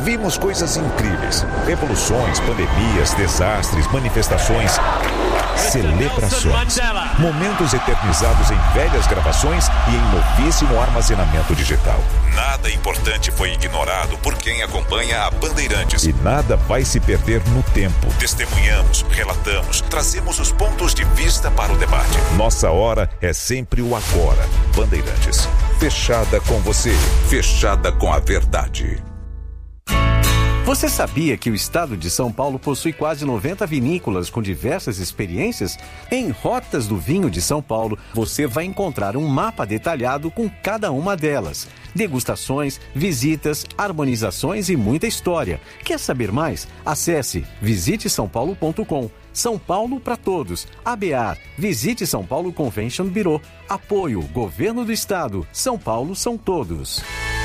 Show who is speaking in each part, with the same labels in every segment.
Speaker 1: Vimos coisas incríveis. Revoluções, pandemias, desastres, manifestações, celebrações. Momentos eternizados em velhas gravações e em novíssimo armazenamento digital. Nada importante foi ignorado por quem acompanha a Bandeirantes. E nada vai se perder no tempo. Testemunhamos, relatamos, trazemos os pontos de vista para o debate. Nossa hora é sempre o agora. Bandeirantes. Fechada com você. Fechada com a verdade.
Speaker 2: Você sabia que o estado de São Paulo possui quase 90 vinícolas com diversas experiências? Em Rotas do Vinho de São Paulo, você vai encontrar um mapa detalhado com cada uma delas. Degustações, visitas, harmonizações e muita história. Quer saber mais? Acesse visitesaopaulo.com. São Paulo para todos. ABAR. Visite São Paulo Convention Bureau. Apoio Governo do Estado. São Paulo são todos.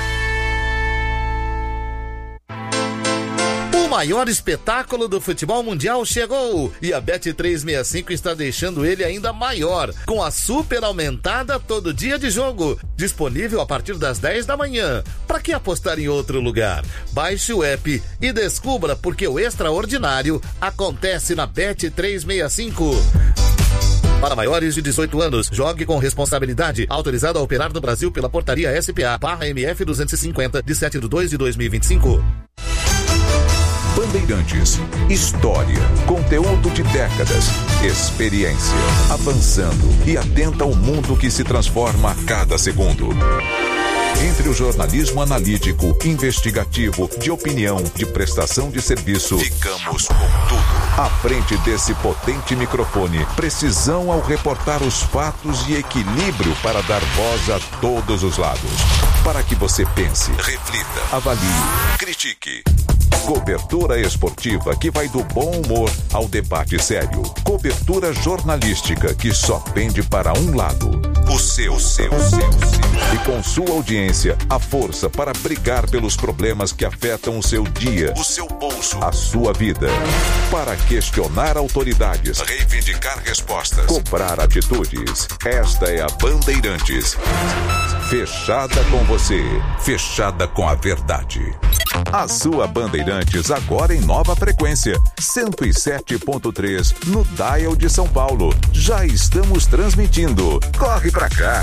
Speaker 3: O maior espetáculo do futebol mundial chegou e a Bet365 está deixando ele ainda maior, com a super aumentada todo dia de jogo, disponível a partir das 10 da manhã. Para que apostar em outro lugar? Baixe o app e descubra porque o extraordinário acontece na Bet365. Para maiores de 18 anos, jogue com responsabilidade. Autorizado a operar no Brasil pela portaria SPA/MF 250 de 7/2/2025.
Speaker 1: Bandeirantes. História. Conteúdo de décadas. Experiência. Avançando e atenta ao mundo que se transforma a cada segundo. Entre o jornalismo analítico, investigativo, de opinião, de prestação de serviço, ficamos com tudo. À frente desse potente microfone, precisão ao reportar os fatos e equilíbrio para dar voz a todos os lados. Para que você pense, reflita, avalie, critique. Cobertura esportiva que vai do bom humor ao debate sério. Cobertura jornalística que só pende para um lado. O seu. E com sua audiência, a força para brigar pelos problemas que afetam o seu dia, o seu bolso, a sua vida. Para questionar autoridades, reivindicar respostas, cobrar atitudes. Esta é a Bandeirantes. Fechada com você. Fechada com a verdade. A sua Bandeirantes agora em nova frequência, 107.3 no Dial de São Paulo. Já estamos transmitindo. Corre pra cá.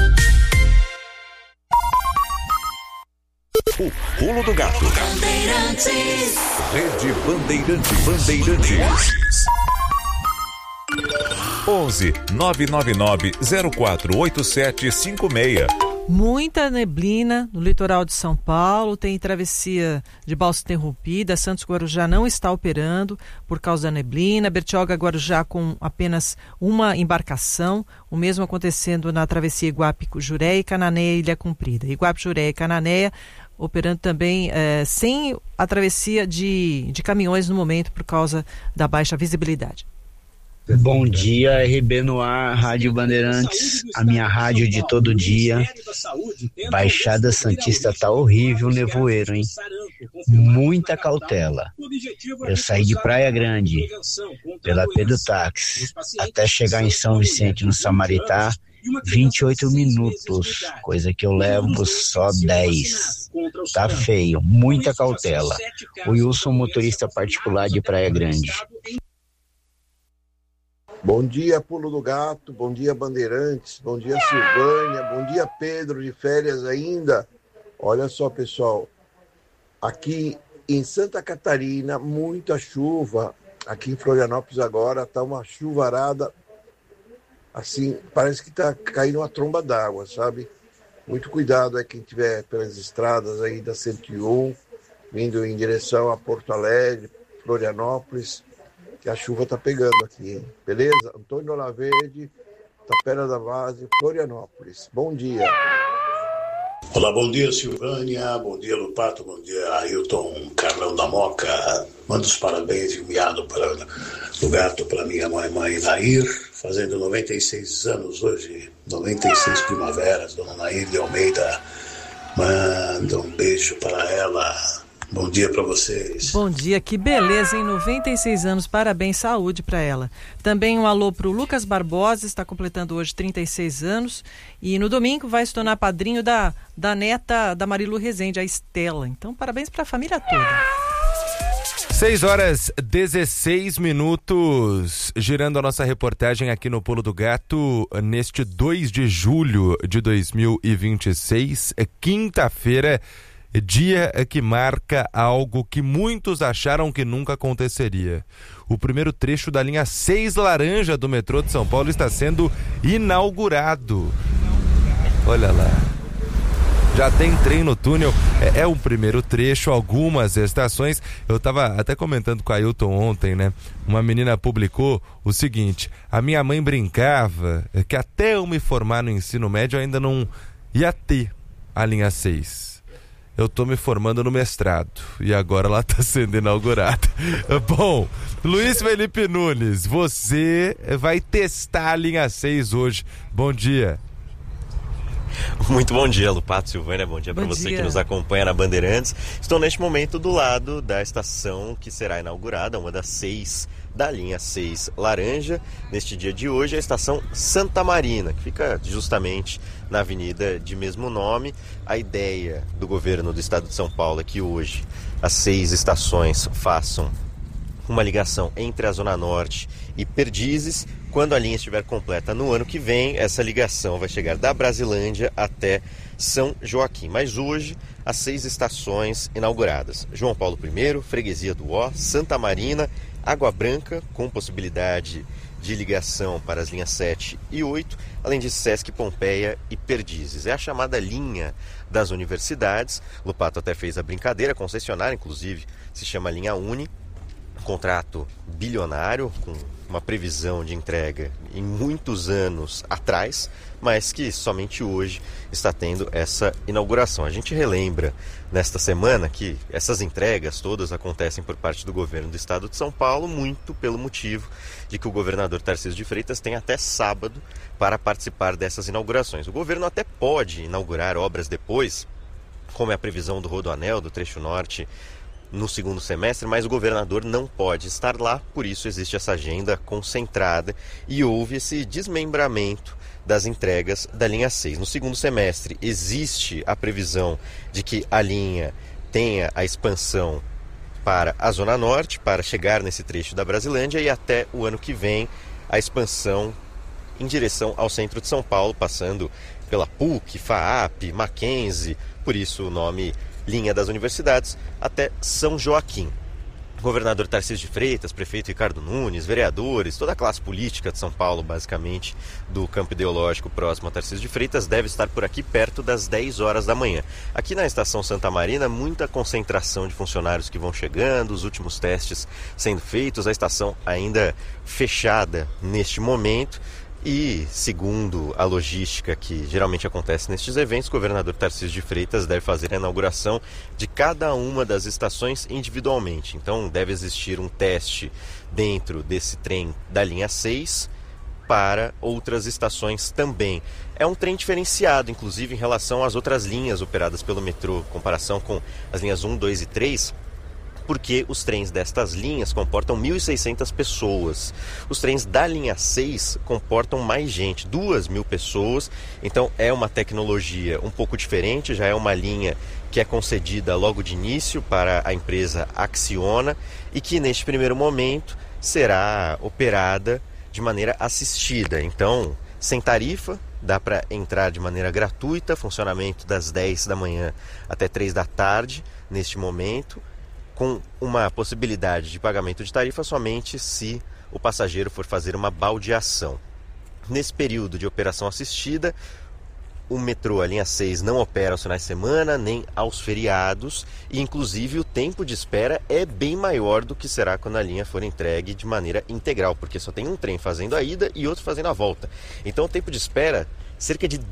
Speaker 1: O Pulo do Gato. Bandeirantes. Rede Bandeirantes. 11 999 048756.
Speaker 4: Muita neblina no litoral de São Paulo, tem travessia de balsa interrompida, Santos Guarujá não está operando por causa da neblina, Bertioga Guarujá com apenas uma embarcação, o mesmo acontecendo na travessia Iguape-Jureia e Cananéia Ilha Comprida. Iguape-Jureia e Cananéia operando também sem a travessia de caminhões no momento por causa da baixa visibilidade.
Speaker 5: Bom dia, RB no ar, Rádio Bandeirantes, a minha rádio de todo dia. Baixada Santista tá horrível, nevoeiro, hein? Muita cautela. Eu saí de Praia Grande, pela Pedro Táxi, até chegar em São Vicente, no Samaritá, 28 minutos, coisa que eu levo só 10. Tá feio, muita cautela. O Wilson, motorista particular de Praia Grande.
Speaker 6: Bom dia, Pulo do Gato, bom dia, Bandeirantes, bom dia, Silvânia, bom dia, Pedro, de férias ainda. Olha só, pessoal, aqui em Santa Catarina, muita chuva. Aqui em Florianópolis agora tá uma chuvarada, assim, parece que tá caindo uma tromba d'água, sabe? Muito cuidado aí quem estiver pelas estradas aí da 101, vindo em direção a Porto Alegre, Florianópolis, que a chuva tá pegando aqui, hein? Beleza? Antônio Olaverde, Tapera da Vaz, Florianópolis. Bom dia.
Speaker 7: Olá, bom dia, Silvânia, bom dia, Lupato, bom dia, Ailton Carlão da Moca. Mando os parabéns enviado do Gato para minha mãe Nair, fazendo 96 anos hoje, 96 primaveras, dona Nair de Almeida. Manda um beijo para ela. Bom dia para vocês.
Speaker 4: Bom dia, que beleza, em 96 anos, parabéns, saúde para ela. Também um alô para o Lucas Barbosa, está completando hoje 36 anos e no domingo vai se tornar padrinho da neta da Marilu Rezende, a Estela. Então, parabéns para a família toda.
Speaker 8: 6h16, girando a nossa reportagem aqui no Pulo do Gato, neste 2 de julho de 2026, quinta-feira, dia que marca algo que muitos acharam que nunca aconteceria. O primeiro trecho da linha 6 laranja do metrô de São Paulo está sendo inaugurado. Olha lá. Já tem trem no túnel, é o primeiro trecho, algumas estações. Eu estava até comentando com a Ailton ontem, né? Uma menina publicou o seguinte: a minha mãe brincava que até eu me formar no ensino médio ainda não ia ter a linha 6. Eu tô me formando no mestrado e agora ela tá sendo inaugurada. Bom, Luiz Felipe Nunes, você vai testar a linha 6 hoje. Bom dia.
Speaker 9: Muito bom dia, Lupato, Silvânia, bom dia para você que nos acompanha na Bandeirantes. Estou neste momento do lado da estação que será inaugurada, uma das 6 da linha 6 laranja. Neste dia de hoje, a estação Santa Marina, que fica justamente na avenida de mesmo nome. A ideia do governo do estado de São Paulo é que hoje as 6 estações façam uma ligação entre a Zona Norte e Perdizes. Quando a linha estiver completa no ano que vem, essa ligação vai chegar da Brasilândia até São Joaquim. Mas hoje, as 6 estações inauguradas: João Paulo I, Freguesia do Ó, Santa Marina, Água Branca, com possibilidade de ligação para as linhas 7 e 8, além de Sesc Pompeia e Perdizes. É a chamada linha das universidades. Lupato até fez a brincadeira, concessionária, inclusive, se chama Linha Uni. Contrato bilionário, com uma previsão de entrega em muitos anos atrás, mas que somente hoje está tendo essa inauguração. A gente relembra nesta semana que essas entregas todas acontecem por parte do governo do estado de São Paulo, muito pelo motivo de que o governador Tarcísio de Freitas tem até sábado para participar dessas inaugurações. O governo até pode inaugurar obras depois, como é a previsão do Rodoanel, do trecho norte, no segundo semestre, mas o governador não pode estar lá, por isso existe essa agenda concentrada e houve esse desmembramento das entregas da linha 6. No segundo semestre existe a previsão de que a linha tenha a expansão para a Zona Norte, para chegar nesse trecho da Brasilândia, e até o ano que vem a expansão em direção ao centro de São Paulo, passando pela PUC, FAAP, Mackenzie, por isso o nome Linha das Universidades, até São Joaquim. Governador Tarcísio de Freitas, prefeito Ricardo Nunes, vereadores, toda a classe política de São Paulo, basicamente, do campo ideológico próximo a Tarcísio de Freitas, deve estar por aqui perto das 10 horas da manhã. Aqui na estação Santa Marina, muita concentração de funcionários que vão chegando, os últimos testes sendo feitos, a estação ainda fechada neste momento. E, segundo a logística que geralmente acontece nestes eventos, o governador Tarcísio de Freitas deve fazer a inauguração de cada uma das estações individualmente. Então, deve existir um teste dentro desse trem da linha 6 para outras estações também. É um trem diferenciado, inclusive, em relação às outras linhas operadas pelo metrô, em comparação com as linhas 1, 2 e 3, porque os trens destas linhas comportam 1.600 pessoas. Os trens da linha 6 comportam mais gente, 2.000 pessoas. Então é uma tecnologia um pouco diferente, já é uma linha que é concedida logo de início para a empresa Acciona e que neste primeiro momento será operada de maneira assistida. Então, sem tarifa, dá para entrar de maneira gratuita, funcionamento das 10 da manhã até 3 da tarde neste momento, com uma possibilidade de pagamento de tarifa somente se o passageiro for fazer uma baldeação. Nesse período de operação assistida, o metrô, a linha 6, não opera aos finais de semana, nem aos feriados, e inclusive o tempo de espera é bem maior do que será quando a linha for entregue de maneira integral, porque só tem um trem fazendo a ida e outro fazendo a volta. Então o tempo de espera, cerca de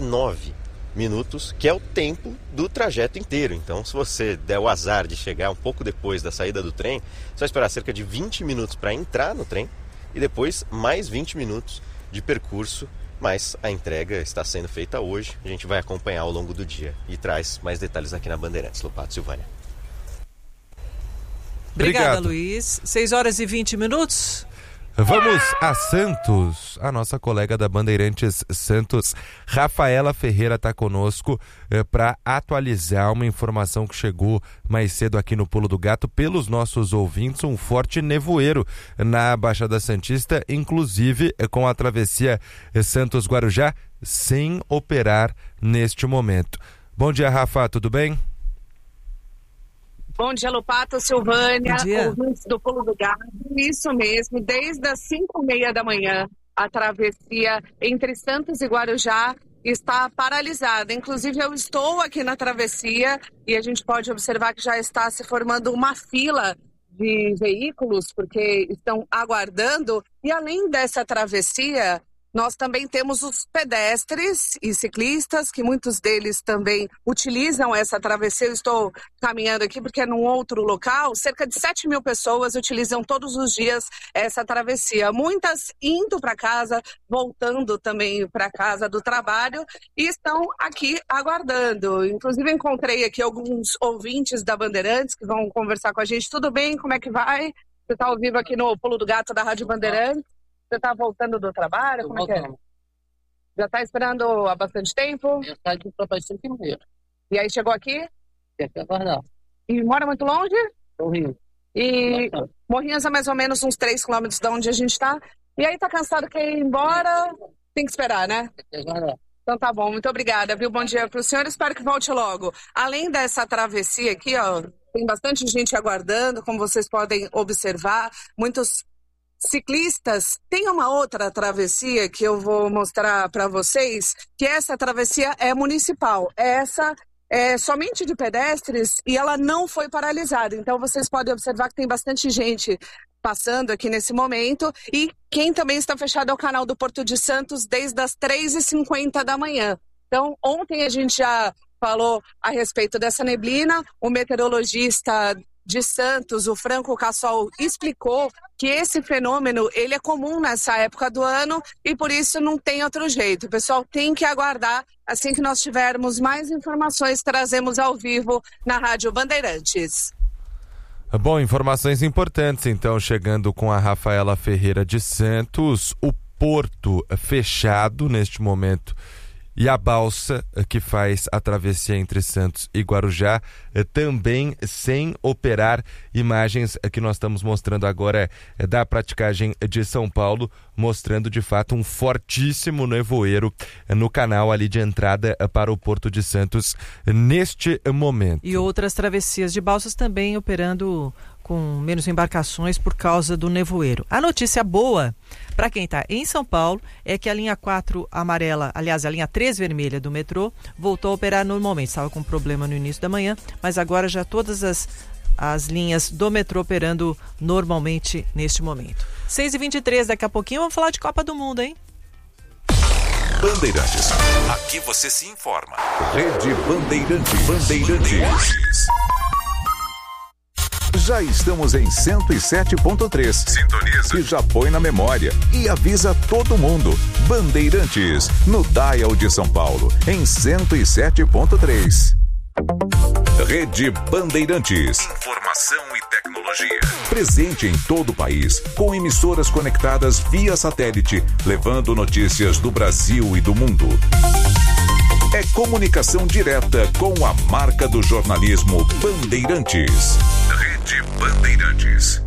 Speaker 9: 19 minutos, que é o tempo do trajeto inteiro. Então, se você der o azar de chegar um pouco depois da saída do trem, você vai esperar cerca de 20 minutos para entrar no trem e depois mais 20 minutos de percurso, mas a entrega está sendo feita hoje. A gente vai acompanhar ao longo do dia e traz mais detalhes aqui na Bandeirantes. Lupato, Silvânia.
Speaker 4: Obrigada, Luiz. 6h20.
Speaker 8: Vamos a Santos. A nossa colega da Bandeirantes Santos, Rafaela Ferreira, está conosco para atualizar uma informação que chegou mais cedo aqui no Pulo do Gato pelos nossos ouvintes. Um forte nevoeiro na Baixada Santista, inclusive com a travessia Santos-Guarujá sem operar neste momento. Bom dia, Rafa, tudo bem?
Speaker 10: Bom dia, Lopato, Silvânia, ouvintes do Pulo do Gato. Isso mesmo, desde as 5h30 da manhã, a travessia entre Santos e Guarujá está paralisada. Inclusive, eu estou aqui na travessia e a gente pode observar que já está se formando uma fila de veículos, porque estão aguardando. E além dessa travessia, nós também temos os pedestres e ciclistas, que muitos deles também utilizam essa travessia. Eu estou caminhando aqui porque é num outro local. Cerca de 7 mil pessoas utilizam todos os dias essa travessia. Muitas indo para casa, voltando também para casa do trabalho e estão aqui aguardando. Inclusive, encontrei aqui alguns ouvintes da Bandeirantes que vão conversar com a gente. Tudo bem? Como é que vai? Você está ao vivo aqui no Pulo do Gato da Rádio Bandeirantes. Você está voltando do trabalho? Como é que é? Já está esperando há bastante tempo?
Speaker 11: Já está de para 5h30.
Speaker 10: E aí chegou aqui?
Speaker 11: Tem que aguardar.
Speaker 10: E mora muito longe?
Speaker 11: Morrinhos.
Speaker 10: E Morrinhos é mais ou menos uns 3 quilômetros de onde a gente está. E aí tá cansado, quer ir embora? Tem que esperar, né?
Speaker 11: Tem que aguardar.
Speaker 10: Então tá bom, muito obrigada, viu? Bom dia para o senhor, espero que volte logo. Além dessa travessia aqui, ó, tem bastante gente aguardando, como vocês podem observar, muitos ciclistas. Tem uma outra travessia que eu vou mostrar para vocês, que essa travessia é municipal. Essa é somente de pedestres e ela não foi paralisada. Então vocês podem observar que tem bastante gente passando aqui nesse momento. E quem também está fechado é o canal do Porto de Santos desde as 3h50 da manhã. Então ontem a gente já falou a respeito dessa neblina. O meteorologista de Santos, o Franco Cassol, explicou que esse fenômeno ele é comum nessa época do ano e por isso não tem outro jeito. O pessoal tem que aguardar. Assim que nós tivermos mais informações, trazemos ao vivo na Rádio Bandeirantes.
Speaker 8: Bom, informações importantes então, chegando com a Rafaela Ferreira de Santos. O porto fechado neste momento e a balsa que faz a travessia entre Santos e Guarujá também sem operar. Imagens que nós estamos mostrando agora da praticagem de São Paulo, mostrando de fato um fortíssimo nevoeiro no canal ali de entrada para o Porto de Santos neste momento.
Speaker 4: E outras travessias de balsas também operando com menos embarcações por causa do nevoeiro. A notícia boa para quem está em São Paulo é que a linha 4 amarela, aliás, a linha 3 vermelha do metrô voltou a operar normalmente. Estava com problema no início da manhã, mas agora já todas as linhas do metrô operando normalmente neste momento. 6h23, daqui a pouquinho vamos falar de Copa do Mundo, hein?
Speaker 1: Bandeirantes. Aqui você se informa. Rede Bandeirantes. Já estamos em 107.3. Sintoniza. E já põe na memória. E avisa todo mundo. Bandeirantes, no Dial de São Paulo, em 107.3. Rede Bandeirantes. Informação e tecnologia. Presente em todo o país, com emissoras conectadas via satélite, levando notícias do Brasil e do mundo. É comunicação direta com a marca do jornalismo Bandeirantes. Rede Bandeirantes.